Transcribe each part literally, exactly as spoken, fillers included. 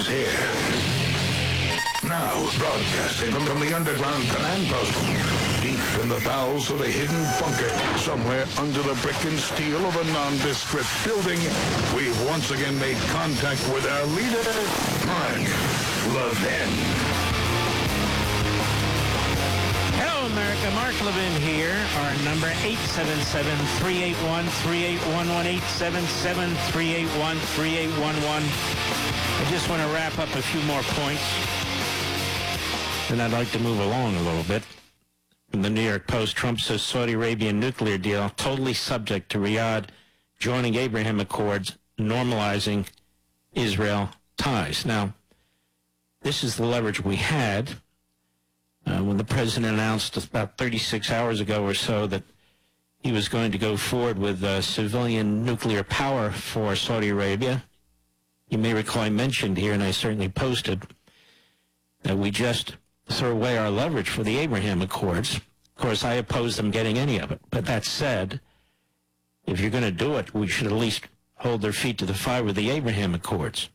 is here. Now, broadcasting from, from the underground command post, deep in the bowels of a hidden bunker, somewhere under the brick and steel of a nondescript building, we've once again made contact with our leader, Mark Levin. Hello, America. Mark Levin here. Our number, eight seven seven, three eight one, three eight one one, eight seven seven, three eight one, three eight one one. I just want to wrap up a few more points, and I'd like to move along a little bit. From the New York Post, Trump says Saudi Arabian nuclear deal totally subject to Riyadh joining Abraham Accords, normalizing Israel ties. Now, this is the leverage we had uh, when the president announced about thirty-six hours ago or so that he was going to go forward with uh, civilian nuclear power for Saudi Arabia. You may recall I mentioned here, and I certainly posted, that we just throw away our leverage for the Abraham Accords. Of course, I oppose them getting any of it. But that said, if you're going to do it, we should at least hold their feet to the fire with the Abraham Accords.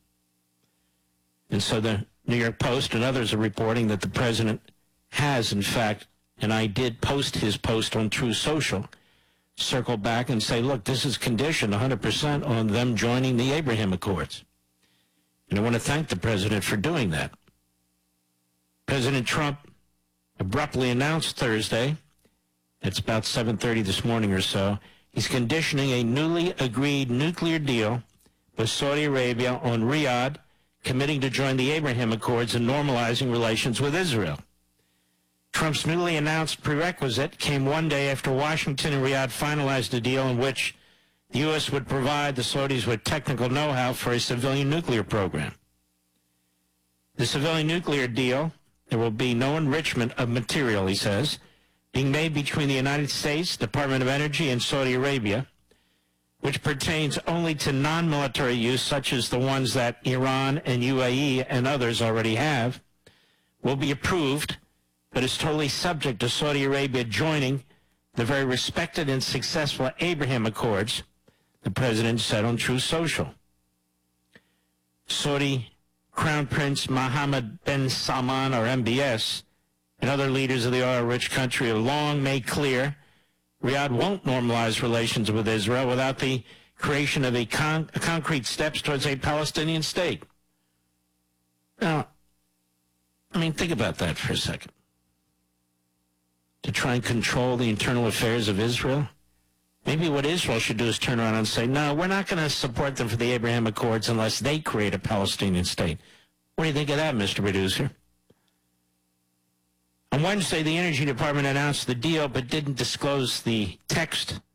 And so the New York Post and others are reporting that the president has, in fact, and I did post his post on True Social, circle back and say, look, this is conditioned one hundred percent on them joining the Abraham Accords. And I want to thank the president for doing that. President Trump abruptly announced Thursday, it's about seven thirty this morning or so, he's conditioning a newly agreed nuclear deal with Saudi Arabia on Riyadh committing to join the Abraham Accords and normalizing relations with Israel. Trump's newly announced prerequisite came one day after Washington and Riyadh finalized a deal in which the U S would provide the Saudis with technical know-how for a civilian nuclear program. The civilian nuclear deal, there will be no enrichment of material, he says, being made between the United States, Department of Energy, and Saudi Arabia, which pertains only to non-military use, such as the ones that Iran and U A E and others already have, will be approved, but is totally subject to Saudi Arabia joining the very respected and successful Abraham Accords, the president said on True Social. Saudi Crown Prince Mohammed bin Salman, or M B S, and other leaders of the oil-rich country have long made clear Riyadh won't normalize relations with Israel without the creation of a, con- a concrete steps towards a Palestinian state. Now, I mean, think about that for a second. To try and control the internal affairs of Israel? Maybe what Israel should do is turn around and say, no, we're not going to support them for the Abraham Accords unless they create a Palestinian state. What do you think of that, Mister Producer? On Wednesday, the Energy Department announced the deal but didn't disclose the text